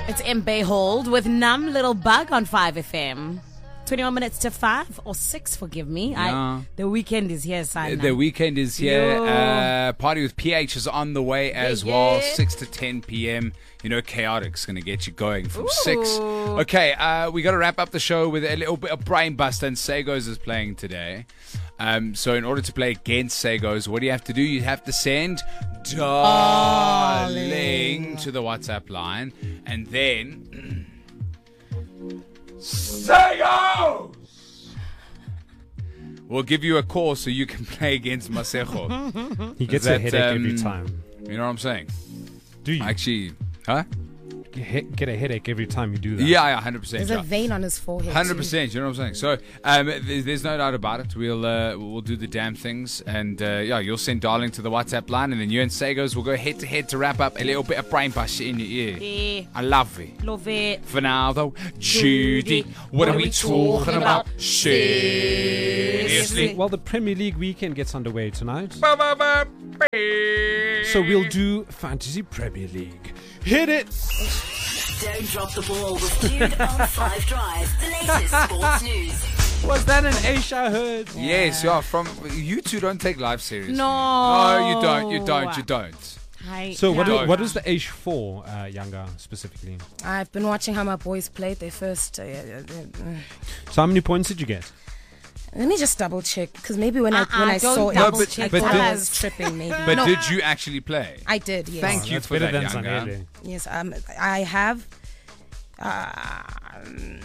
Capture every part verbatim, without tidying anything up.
It's Mbe Hold with Numb Little Bug on five F M. twenty-one minutes to five or six, forgive me. Yeah. I, the weekend is here, Simon. The weekend is here. Yo. Uh, Party with P H is on the way as Yeah, well. yeah. six to ten p.m. You know, Chaotic's going to get you going from Ooh. six. Okay, uh, we got to wrap up the show with a little bit of Brain Buster, and Sagos is playing today. Um, so in order to play against Sagos, what do you have to do? You have to send darling to the WhatsApp line, and then Sagos! We'll give you a call so you can play against Masejo. He gets That, a headache um, every time. You know what I'm saying? Do you? Actually, huh? You he- get a headache every time you do that. Yeah, yeah, one hundred percent. There's Yeah. a vein on his forehead. Hundred too. percent, you know what I'm saying. So um, there's, there's no doubt about it. We'll uh, we'll do the damn things, and uh, yeah, you'll send darling to the WhatsApp line, and then you and Sagos will go head to head to wrap up a little bit of brain buster in your ear. Yeah. I love it. Love it. For now, though, Judy, what are we talking about? Seriously. Well, the Premier League weekend gets underway tonight. So we'll do Fantasy Premier League. Hit it! Don't drop the ball with Dude on five Drive. The latest sports news. Was that an Aisha heard? Yes, yeah. From you two don't take life seriously. No. no, you don't. You don't. You don't. Hi. So what, No. is, what is the Aish for, uh, Younger, specifically? I've been watching how my boys played their first. Uh, uh, uh, So how many points did you get? let me just double check, because maybe when Uh-uh, I when I don't saw it, double but- check. but I did- was tripping. Maybe. But no, did you actually play? I did. Yes. Thank you That's for better that, than Younger. Zanele. Yes. Um. I have. Uh,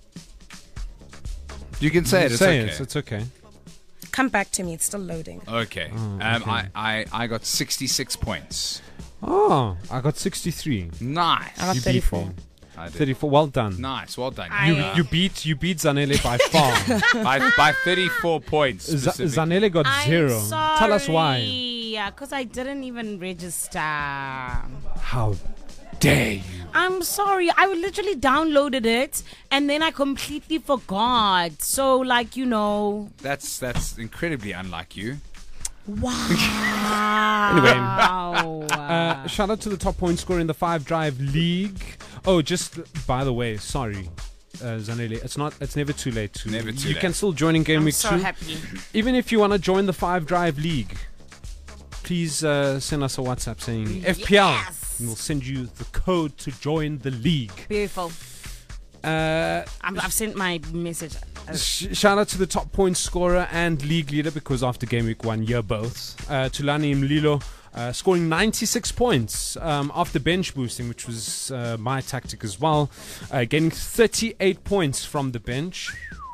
You can say it. It's Say okay. it, it's okay. come back to me. It's still loading. Okay. Oh, Um, okay. I, I, I got sixty-six points. Oh, I got sixty-three. Nice. I got You beat thirty-four. me. I did. thirty-four, well done. Nice. Well done. I- You, Yeah. you beat you beat Zanele by far. by, by thirty-four points. Z- specifically. Zanele got I'm zero. sorry. Tell us why. Yeah, because I didn't even register. How dare you? I'm sorry. I literally downloaded it and then I completely forgot. So, like, you know. That's that's incredibly unlike you. Wow. Anyway. Wow. Uh, shout out to the top point scorer in the Five Drive League. Oh, just by the way, sorry, uh, Zanele. It's not. It's never too late to. Never too you late. can still join in game I'm week so two. happy. Even if you want to join the Five Drive League, please uh, send us a WhatsApp saying F P L, Yes. and we'll send you the code to join the league. Beautiful. Uh, I'm, I've sent my message. Uh, Sh- shout out to the top point scorer and league leader, because after game week one, you're both. Uh, Tulani Mlilo uh, scoring ninety-six points um, after bench boosting, which was uh, my tactic as well. Uh, getting thirty-eight points from the bench.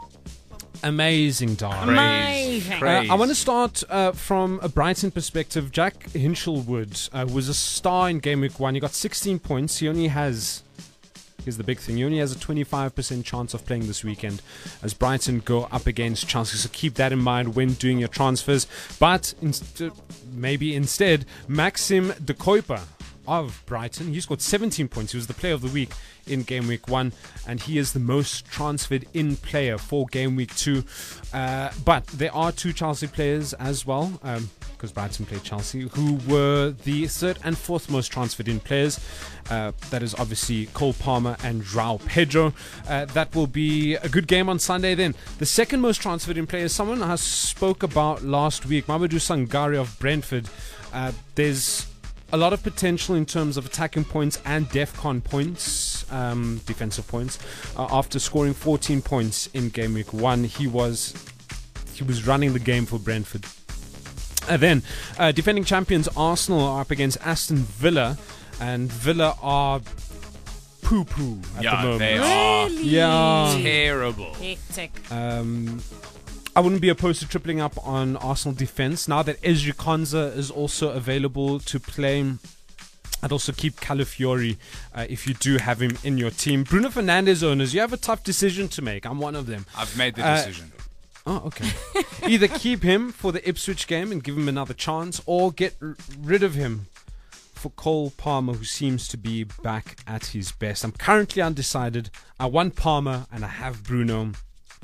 Amazing, darling. Amazing. Crazy. Uh, I want to start uh, from a Brighton perspective. Jack Hinchelwood uh, was a star in game week one. He got sixteen points. He only has... Here's the big thing. He only has a twenty-five percent chance of playing this weekend as Brighton go up against Chelsea. So keep that in mind when doing your transfers. But inst- maybe instead, Maxim De Kuyper of Brighton. He scored seventeen points. He was the player of the week in game week one, and he is the most transferred in player for game week two. Uh, but there are two Chelsea players as well, um, because Brighton played Chelsea, who were the third and fourth most transferred in players. Uh, that is obviously Cole Palmer and João Pedro. Uh, that will be a good game on Sunday then. The second most transferred in players, someone I spoke about last week, Mamadou Sangare of Brentford. Uh, there's a lot of potential in terms of attacking points and DEFCON points, um, defensive points. Uh, after scoring fourteen points in game week one, he was he was running the game for Brentford. And then, uh, defending champions Arsenal are up against Aston Villa, and Villa are poo-poo at Yeah, the moment. they are Really? Yeah. terrible. Hectic. Um, I wouldn't be opposed to tripling up on Arsenal defense now that Ezri Konza is also available to play. I'd also keep Calafiori uh, if you do have him in your team. Bruno Fernandes owners, you have a tough decision to make. I'm one of them. I've made the Uh, decision. Oh, okay. Either keep him for the Ipswich game and give him another chance, or get r- rid of him for Cole Palmer, who seems to be back at his best. I'm currently undecided. I want Palmer and I have Bruno.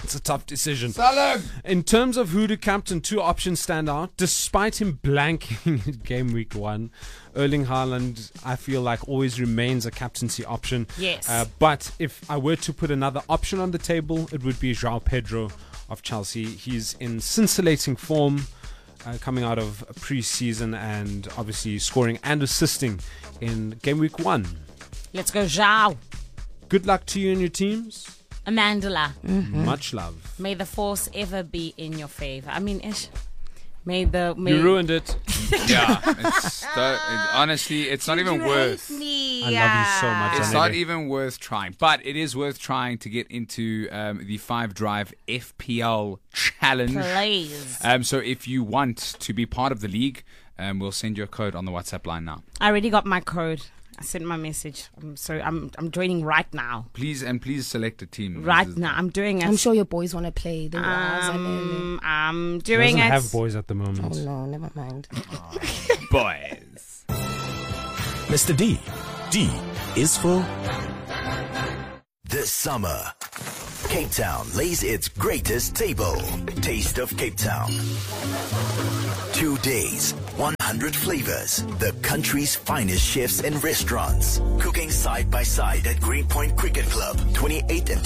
It's a tough decision. Salam. In terms of who to captain, two options stand out. Despite him blanking in game week one, Erling Haaland, I feel like, always remains a captaincy option. Yes. Uh, but if I were to put another option on the table, it would be João Pedro of Chelsea. He's in scintillating form, uh, coming out of pre-season and obviously scoring and assisting in game week one. Let's go, Zhao. Good luck to you and your teams. Amandala. Much love. May the force ever be in your favor. I mean, ish. May the... May You ruined it. Yeah, it's the, it, honestly, it's not even You worth. hate me. I love you so much. It's I not never- even worth trying, but it is worth trying to get into um, the Five Drive F P L challenge. Please. Um, so if you want to be part of the league, um, we'll send you a code on the WhatsApp line now. I already got my code. I sent my message. I'm so I'm I'm joining right now. Please and please select a team. Right This is- now. I'm doing it. I'm sure your boys want to play. The Waz and Um, I'm He doing doesn't it. have boys at the moment. Oh no, never mind. Boys. Mister D. D is for this summer. Cape Town lays its greatest table. Taste of Cape Town. Two days, one hundred flavors. The country's finest chefs and restaurants. Cooking side by side at Greenpoint Cricket Club, twenty-eighth and